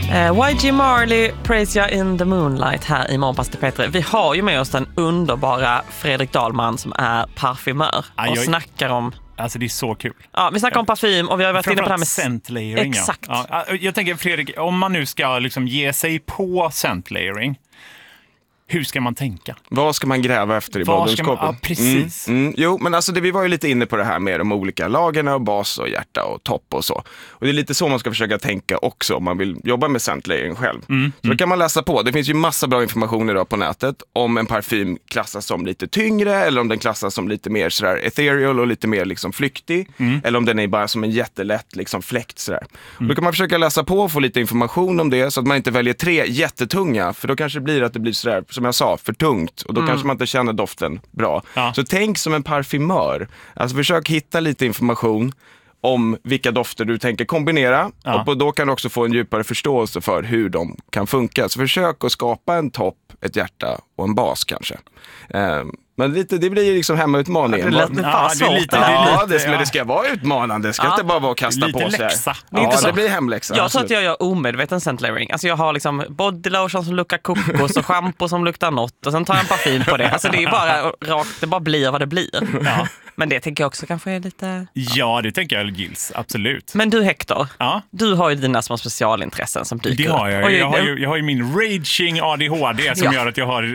YG Marley, Praise Ya in the Moonlight här i Morgonpasset till P3. Vi har ju med oss den underbara Fredrik Dahlman som är parfymör och snackar om... Alltså det är så kul. Ja, vi snackar om parfym och vi har varit inne på det här med scent layering. Exakt. Ja. Jag tänker Fredrik, om man nu ska liksom ge sig på scent layering, hur ska man tänka? Vad ska man gräva efter i badrumsskåpet? Ja, precis. Jo, men alltså vi var ju lite inne på det här med de olika lagerna och bas och hjärta och topp och så. Och det är lite så man ska försöka tänka också om man vill jobba med scent layering själv. Så då kan man läsa på. Det finns ju massa bra information idag på nätet om en parfym klassas som lite tyngre eller om den klassas som lite mer sådär ethereal och lite mer liksom flyktig. Eller om den är bara som en jättelätt liksom fläkt sådär. Och då kan man försöka läsa på och få lite information om det så att man inte väljer 3 jättetunga, för då kanske det blir att det blir sådär, som jag sa, för tungt och då kanske man inte känner doften bra. Så tänk som en parfymör. Alltså försök hitta lite information om vilka dofter du tänker kombinera och då kan du också få en djupare förståelse för hur de kan funka. Så försök att skapa en topp, ett hjärta och en bas kanske. Men det blir liksom hemmautmaning. Det lät fan svårt. Det ska vara utmanande. Det ska inte bara vara att kasta lite på sig. Läxa. Ja, det blir hemläxa. Jag tror att jag gör omedveten scent layering. Alltså jag har liksom body lotion som luktar kokos och shampoo som luktar något och sen tar jag en parfym på det. Alltså det är ju bara rakt, det bara blir vad det blir. Ja. Men det tänker jag också kanske är lite... Ja, det tänker jag gills, absolut. Men du Hector, du har ju dina små specialintressen som dyker upp. Det har jag. Jag har ju min raging ADHD som gör att jag har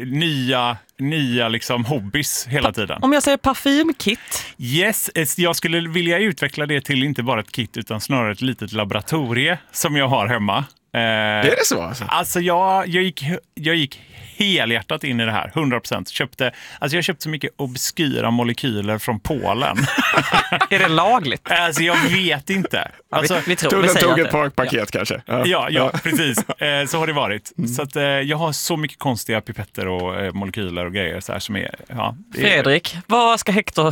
nya liksom hobbys hela tiden. Om jag säger parfymkit? Yes, jag skulle vilja utveckla det till inte bara ett kit utan snarare ett litet laboratorie som jag har hemma. Är det så? Alltså jag gick helhjärtat in i det här, 100%. Jag köpte så mycket obskyra molekyler från Polen. Är det lagligt? Alltså jag vet inte. Alltså, vi tog ett paket kanske. Ja, precis. Så har det varit. Så att jag har så mycket konstiga pipetter och molekyler och grejer så här som är... Ja, Fredrik, vad ska Hector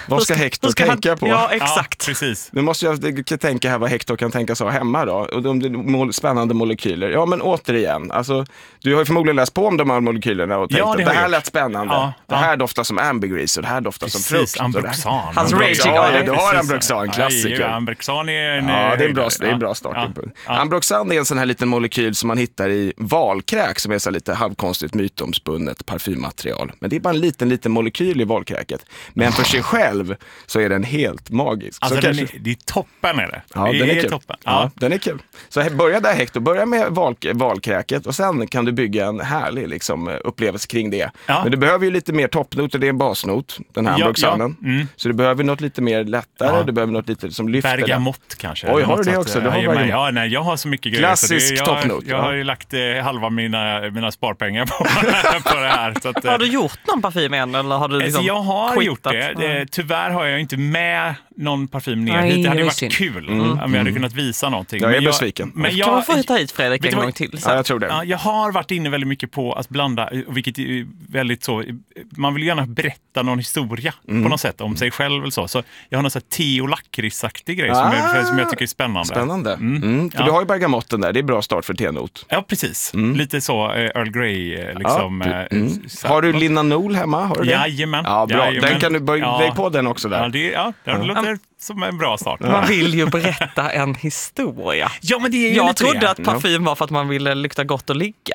tänka på? Ja, exakt. Ja, precis. Nu måste jag tänka här vad Hector kan tänka sig hemma då. Och de spännande molekyler. Ja, men återigen. Alltså, du har ju förmodligen läst på om de här molekylerna och tänkt att det här lät spännande. Det här doftar som ambergris och det här doftar som frukt. Ambroxan. Hans raging. Du har Ambroxan, klassiker. Ambroxan är det är en bra startpunkt. Ambroxan är en sån här liten molekyl som man hittar i valkräk som är så lite halvkonstigt mytomspunnet parfymmaterial. Men det är bara en liten molekyl i valkräket. Men för sig själv så är den helt magisk. Alltså det är toppen är det. Ja, den är kul. Toppen. Ja, den är kul. Så börja där Hector, börja med valkräket och sen kan du bygga en härlig liksom, upplevelse kring det. Ja. Men du behöver ju lite mer toppnot och det är en basnot, den här Ambroxanen. Så du behöver något lite mer lättare, du behöver något lite som lyfter. Bergamott kanske. Oj, har du det också? Jag har så mycket grejer. Klassisk toppnot. Jag har ju lagt halva mina sparpengar på det här. Så att, har du gjort någon parfym än? Eller har du liksom jag har gjort det. Tyvärr har jag inte med någon parfym ner hit. Det hade varit kul om jag hade kunnat visa någonting. Jag är besviken. Men kan man få hitta hit Fredrik en gång till? Ja, jag tror det. Ja, jag har varit inne väldigt mycket på att blanda, vilket är väldigt så, man vill gärna berätta någon historia på något sätt om sig själv eller så. Så jag har någon sån här te- och lakritsaktig grej som jag tycker är spännande. Spännande. För du har ju bergamotten där, det är bra start för tenot. Ja, precis. Lite så Earl Grey liksom. Har du linanol hemma? Har du det? Jajamän. Ja, bra. Jajamän. Den kan du lägga på den också där. Det låter som en bra start. Man vill ju berätta en historia. Ja, men det är ju jag trodde att parfym var för att man ville lukta gott och ligga.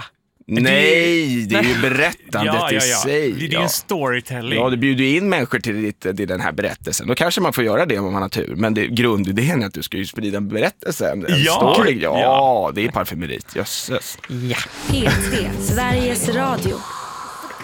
Nej, det är ju berättandet i sig. Det är en storytelling. Ja, du bjuder in människor till den här berättelsen. Då kanske man får göra det om man har tur. Men grundidén är att du ska ju sprida en berättelse, en story. Ja, det är parfymerit. Jösses. Ja. P3, Sveriges Radio.